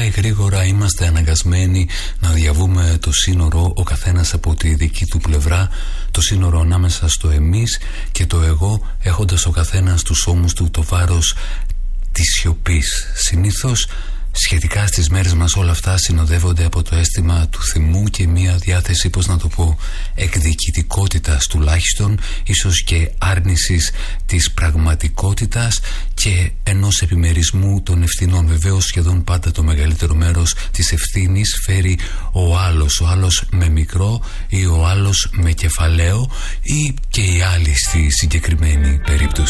αργά ή γρήγορα είμαστε αναγκασμένοι να διαβούμε το σύνορο, ο καθένας από τη δική του πλευρά, το σύνορο ανάμεσα στο εμείς και το εγώ, έχοντας ο καθένας στους ώμους του το βάρος της σιωπής. Συνήθως σχετικά στις μέρες μας όλα αυτά συνοδεύονται από το αίσθημα του θυμού και μια διάθεση, πώς να το πω, εκδικητικότητας τουλάχιστον, ίσως και άρνησης της πραγματικότητας και ενός επιμερισμού των ευθυνών. Βεβαίως σχεδόν πάντα το μεγαλύτερο μέρος της ευθύνης φέρει ο άλλος με μικρό ή ο άλλος με κεφαλαίο ή και οι άλλοι στη συγκεκριμένη περίπτωση.